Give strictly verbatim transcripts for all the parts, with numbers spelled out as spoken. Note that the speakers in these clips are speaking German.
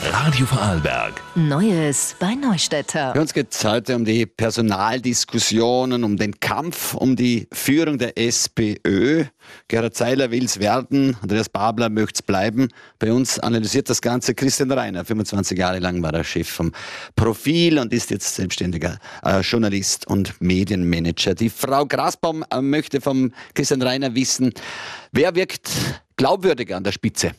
Radio Vorarlberg. Neues bei Neustädter. Bei uns geht es heute um die Personaldiskussionen, um den Kampf um die Führung der SPÖ. Gerhard Zeiler will es werden, Andreas Babler möchte es bleiben. Bei uns analysiert das Ganze Christian Reiner. fünfundzwanzig Jahre lang war er Chef vom Profil und ist jetzt selbstständiger äh, Journalist und Medienmanager. Die Frau Grasbaum äh, möchte vom Christian Reiner wissen, wer wirkt glaubwürdiger an der Spitze?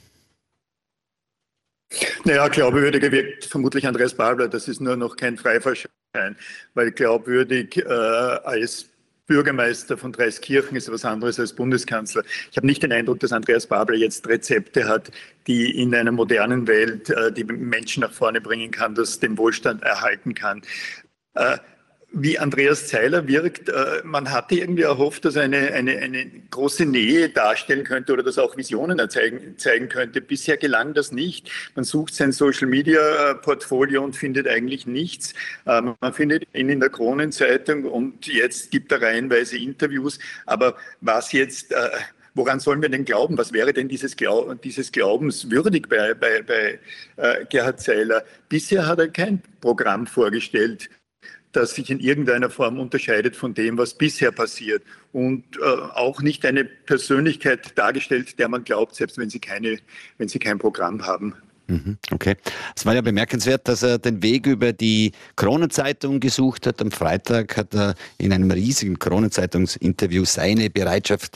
Naja, glaubwürdiger wirkt vermutlich Andreas Babler. Das ist nur noch kein Freifahrtschein, weil glaubwürdig äh, als Bürgermeister von Dreiskirchen ist was anderes als Bundeskanzler. Ich habe nicht den Eindruck, dass Andreas Babler jetzt Rezepte hat, die in einer modernen Welt äh, die Menschen nach vorne bringen kann, das den Wohlstand erhalten kann. Äh, Wie Andreas Zeiler wirkt, äh, man hatte irgendwie erhofft, dass er eine, eine, eine große Nähe darstellen könnte oder dass auch Visionen erzeigen, zeigen könnte. Bisher gelang das nicht. Man sucht sein Social-Media-Portfolio und findet eigentlich nichts. Äh, man findet ihn in der Kronenzeitung und jetzt gibt er reihenweise Interviews. Aber was jetzt... Äh, Woran sollen wir denn glauben? Was wäre denn dieses, Glaub, dieses Glaubens würdig bei, bei, bei äh, Gerhard Zeiler? Bisher hat er kein Programm vorgestellt, das sich in irgendeiner Form unterscheidet von dem, was bisher passiert. Und äh, auch nicht eine Persönlichkeit dargestellt, der man glaubt, selbst wenn sie, keine, wenn sie kein Programm haben. Okay. Es war ja bemerkenswert, dass er den Weg über die Kronenzeitung gesucht hat. Am Freitag hat er in einem riesigen Kronenzeitungsinterview seine Bereitschaft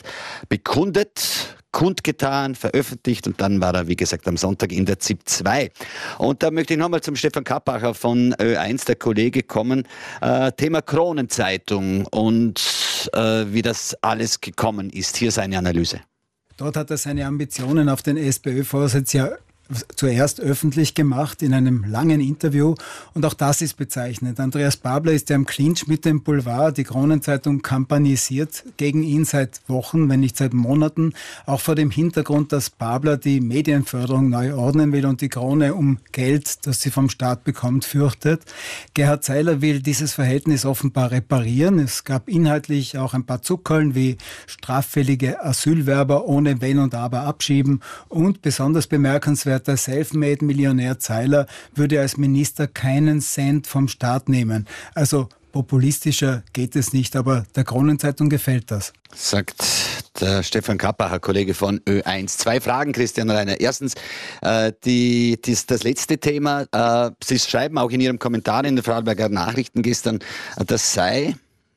bekundet, kundgetan, veröffentlicht und dann war er, wie gesagt, am Sonntag in der ZIP zwei. Und da möchte ich nochmal zum Stefan Kappacher von Ö eins, der Kollege, kommen. Äh, Thema Kronenzeitung und äh, wie das alles gekommen ist. Hier seine Analyse. Dort hat er seine Ambitionen auf den SPÖ-Vorsitz ja zuerst öffentlich gemacht in einem langen Interview und auch das ist bezeichnend. Andreas Babler ist ja im Clinch mit dem Boulevard. Die Kronenzeitung kampagnisiert gegen ihn seit Wochen, wenn nicht seit Monaten, auch vor dem Hintergrund, dass Babler die Medienförderung neu ordnen will und die Krone um Geld, das sie vom Staat bekommt, fürchtet. Gerhard Zeiler will dieses Verhältnis offenbar reparieren. Es gab inhaltlich auch ein paar Zuckerln wie straffällige Asylwerber ohne Wenn und Aber abschieben und besonders bemerkenswert, der Selfmade-Millionär Zeiler würde als Minister keinen Cent vom Staat nehmen. Also populistischer geht es nicht, aber der Kronenzeitung gefällt das. Sagt der Stefan Kappacher, Kollege von Ö eins. Zwei Fragen, Christian Reiner. Erstens, äh, die, dies, das letzte Thema. Äh, Sie schreiben auch in Ihrem Kommentar in den Vorarlberger Nachrichten gestern, äh, das sei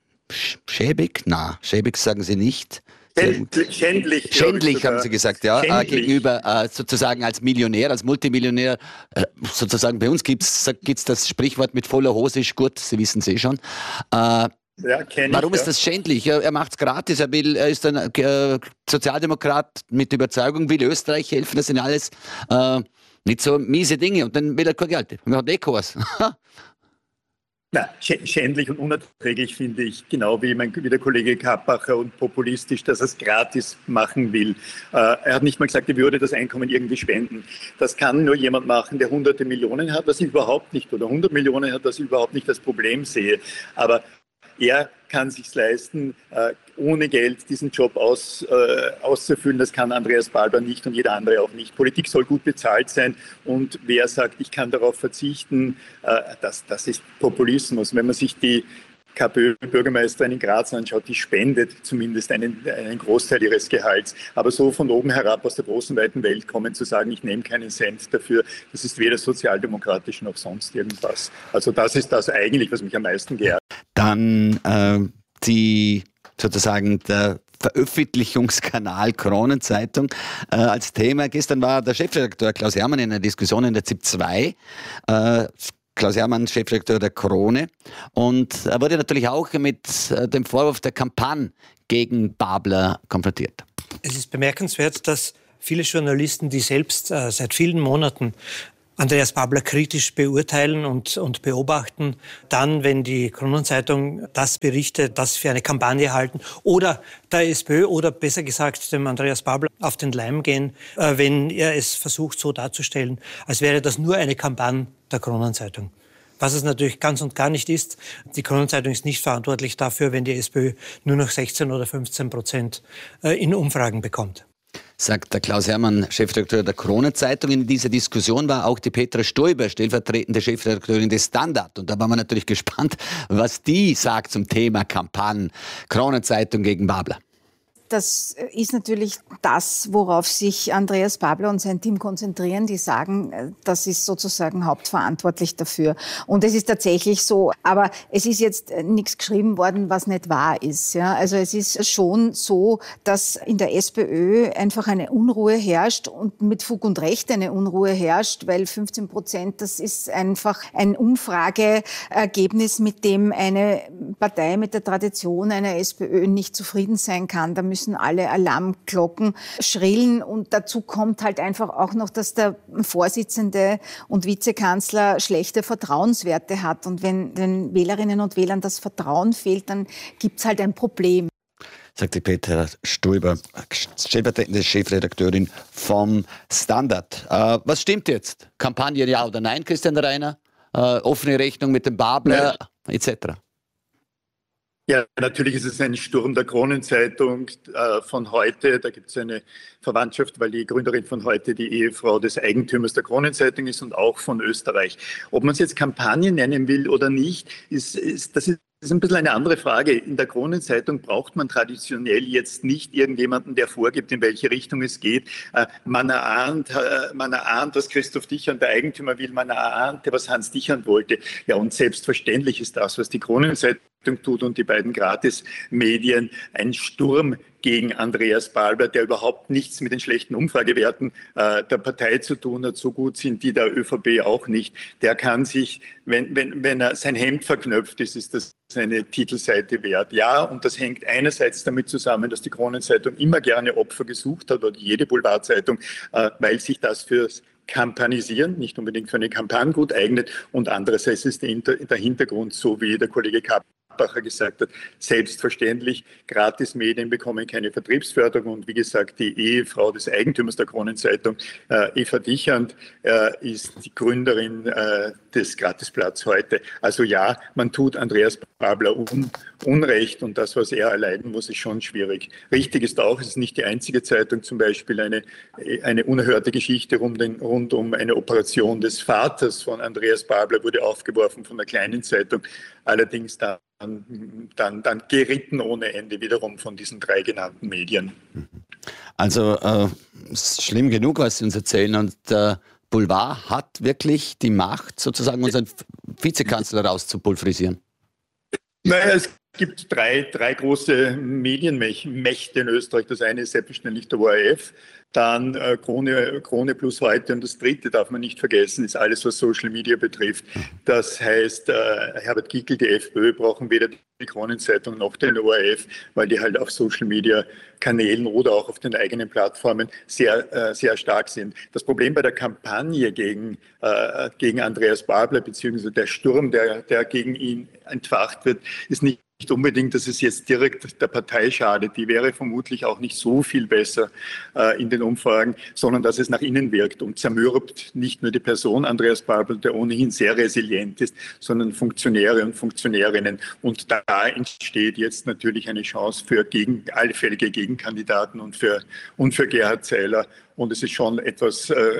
schäbig? Na, schäbig sagen Sie nicht. Schändlich. Schändlich, haben Sie gesagt, ja, äh, gegenüber äh, sozusagen als Millionär, als Multimillionär, äh, sozusagen bei uns gibt es das Sprichwort mit voller Hose ist gut, Sie wissen es eh schon. Äh, ja, warum ich, ist ja. das schändlich? Er, er macht es gratis, er, will, er ist ein äh, Sozialdemokrat mit Überzeugung, will Österreich helfen, das sind alles äh, nicht so miese Dinge und dann will er kein Geld, wir haben eh keins. Na, schändlich und unerträglich finde ich, genau wie, mein, wie der Kollege Kappacher, und populistisch, dass er es gratis machen will. Äh, er hat nicht mal gesagt, er würde das Einkommen irgendwie spenden. Das kann nur jemand machen, der hunderte Millionen hat, was ich überhaupt nicht, oder hundert Millionen hat, was ich überhaupt nicht das Problem sehe. Aber er kann sich leisten, äh, ohne Geld diesen Job aus, äh, auszufüllen. Das kann Andreas Babler nicht und jeder andere auch nicht. Politik soll gut bezahlt sein und wer sagt, ich kann darauf verzichten, äh, das, das ist Populismus. Wenn man sich die KPÖ-Bürgermeisterin in Graz anschaut, die spendet zumindest einen, einen Großteil ihres Gehalts. Aber so von oben herab aus der großen, weiten Welt kommen, zu sagen, ich nehme keinen Cent dafür, das ist weder sozialdemokratisch noch sonst irgendwas. Also das ist das eigentlich, was mich am meisten geärgert. Dann äh, die sozusagen der Veröffentlichungskanal Kronenzeitung äh, als Thema. Gestern war der Chefredakteur Klaus Hermann in einer Diskussion in der ZIP zwei. Äh, Klaus Hermann, Chefredakteur der Krone. Und er wurde natürlich auch mit äh, dem Vorwurf der Kampagne gegen Babler konfrontiert. Es ist bemerkenswert, dass viele Journalisten, die selbst äh, seit vielen Monaten Andreas Babler kritisch beurteilen und, und beobachten, dann, wenn die Kronenzeitung das berichtet, das für eine Kampagne halten oder der SPÖ oder besser gesagt dem Andreas Babler auf den Leim gehen, äh, wenn er es versucht so darzustellen, als wäre das nur eine Kampagne der Kronenzeitung. Was es natürlich ganz und gar nicht ist. Die Kronenzeitung ist nicht verantwortlich dafür, wenn die SPÖ nur noch sechzehn oder fünfzehn Prozent in Umfragen bekommt. sagt der Klaus Hermann, Chefredakteur der Kronenzeitung. In dieser Diskussion war auch die Petra Stoiber, stellvertretende Chefredakteurin des Standard. Und da waren wir natürlich gespannt, was die sagt zum Thema Kampagnen Kronenzeitung gegen Babler. Das ist natürlich das, worauf sich Andreas Babler und sein Team konzentrieren. Die sagen, das ist sozusagen hauptverantwortlich dafür. Und es ist tatsächlich so. Aber es ist jetzt nichts geschrieben worden, was nicht wahr ist. Ja, also es ist schon so, dass in der SPÖ einfach eine Unruhe herrscht und mit Fug und Recht eine Unruhe herrscht, weil fünfzehn Prozent, das ist einfach ein Umfrageergebnis, mit dem eine Partei mit der Tradition einer SPÖ nicht zufrieden sein kann. Da müssen alle Alarmglocken schrillen. Und dazu kommt halt einfach auch noch, dass der Vorsitzende und Vizekanzler schlechte Vertrauenswerte hat. Und wenn den Wählerinnen und Wählern das Vertrauen fehlt, dann gibt es halt ein Problem. Sagt die Petra Stoiber, stellvertretende Chefredakteurin vom Standard. Äh, was stimmt jetzt? Kampagne ja oder nein, Christian Reiner? Äh, offene Rechnung mit dem Babler, ja. et cetera. Ja, natürlich ist es ein Sturm der Kronenzeitung äh, von heute. Da gibt es eine Verwandtschaft, weil die Gründerin von heute die Ehefrau des Eigentümers der Kronenzeitung ist und auch von Österreich. Ob man es jetzt Kampagne nennen will oder nicht, ist, ist das ist Das ist ein bisschen eine andere Frage. In der Kronenzeitung braucht man traditionell jetzt nicht irgendjemanden, der vorgibt, in welche Richtung es geht. Man erahnt, man erahnt, was Christoph Dichand, der Eigentümer, will. Man erahnte, was Hans Dichand wollte. Ja, und selbstverständlich ist das, was die Kronenzeitung tut und die beiden Gratismedien, ein Sturm gegen Andreas Babler, der überhaupt nichts mit den schlechten Umfragewerten äh, der Partei zu tun hat. So gut sind die der ÖVP auch nicht. Der kann sich, wenn, wenn, wenn er sein Hemd verknöpft ist, ist das seine Titelseite wert. Ja, und das hängt einerseits damit zusammen, dass die Kronenzeitung immer gerne Opfer gesucht hat, oder jede Boulevardzeitung, äh, weil sich das fürs Kampanisieren, nicht unbedingt für eine Kampagne gut eignet. Und andererseits ist der Hintergrund, so wie der Kollege Kapp Bacher gesagt hat, selbstverständlich, Gratismedien bekommen keine Vertriebsförderung. Und wie gesagt, die Ehefrau des Eigentümers der Kronenzeitung, äh, Eva Dichand, äh, ist die Gründerin äh, des Gratisblatts heute. Also ja, man tut Andreas Babler un Unrecht, und das, was er erleiden muss, ist schon schwierig. Richtig ist auch, es ist nicht die einzige Zeitung, zum Beispiel eine, eine unerhörte Geschichte rund, den, rund um eine Operation des Vaters von Andreas Babler wurde aufgeworfen von der kleinen Zeitung, allerdings dann Dann, dann geritten ohne Ende wiederum von diesen drei genannten Medien. Also äh, schlimm genug, was Sie uns erzählen. Und der Boulevard hat wirklich die Macht, sozusagen unseren Vizekanzler rauszupulverisieren. Naja, es gibt drei, drei große Medienmächte in Österreich. Das eine ist selbstverständlich der O R F, dann äh, Krone, Krone plus heute, und das dritte darf man nicht vergessen, ist alles, was Social Media betrifft. Das heißt, äh, Herbert Kickl, die FPÖ, brauchen weder die Kronenzeitung noch den O R F, weil die halt auf Social Media Kanälen oder auch auf den eigenen Plattformen sehr, äh, sehr stark sind. Das Problem bei der Kampagne gegen, äh, gegen Andreas Babler, beziehungsweise der Sturm, der, der gegen ihn entfacht wird, ist nicht Nicht unbedingt, dass es jetzt direkt der Partei schadet, die wäre vermutlich auch nicht so viel besser äh, in den Umfragen, sondern dass es nach innen wirkt und zermürbt nicht nur die Person Andreas Babler, der ohnehin sehr resilient ist, sondern Funktionäre und Funktionärinnen. Und da entsteht jetzt natürlich eine Chance für gegen, allfällige Gegenkandidaten und für, und für Gerhard Zeiler. Und es ist schon etwas, äh,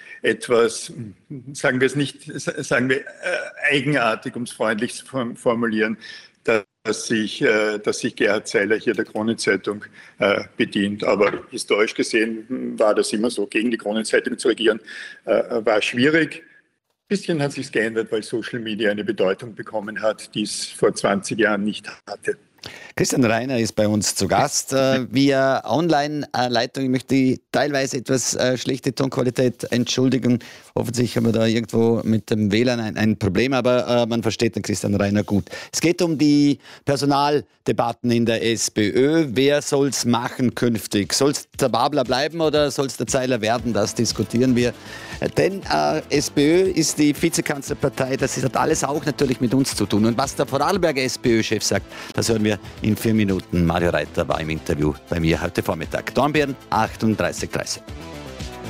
etwas, sagen wir es nicht, sagen wir äh, eigenartig, um es freundlich zu formulieren, dass sich, äh, dass sich Gerhard Zeiler hier der Kronenzeitung äh, bedient. Aber historisch gesehen war das immer so, gegen die Kronenzeitung zu regieren, äh, war schwierig. Ein bisschen hat sich geändert, weil Social Media eine Bedeutung bekommen hat, die es vor zwanzig Jahren nicht hatte. Christian Reiner ist bei uns zu Gast äh, via Online-Leitung. Ich möchte die teilweise etwas äh, schlechte Tonqualität entschuldigen. Offensichtlich haben wir da irgendwo mit dem W L A N ein, ein Problem, aber äh, man versteht den Christian Reiner gut. Es geht um die Personaldebatten in der SPÖ. Wer soll es machen künftig? Soll es der Babler bleiben oder soll es der Zeiler werden? Das diskutieren wir. Denn äh, SPÖ ist die Vizekanzlerpartei. Das hat alles auch natürlich mit uns zu tun. Und was der Vorarlberger SPÖ-Chef sagt, das hören wir in vier Minuten. Mario Reiter war im Interview bei mir heute Vormittag. Dornbirn achtunddreißig dreißig.